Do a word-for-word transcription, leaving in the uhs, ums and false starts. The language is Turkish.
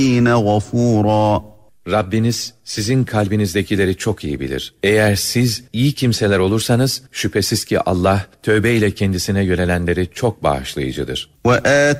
غَفُورًا. Rabbiniz sizin kalbinizdekileri çok iyi bilir. Eğer siz iyi kimseler olursanız şüphesiz ki Allah tövbe ile kendisine yönelenleri çok bağışlayıcıdır. وَآتَ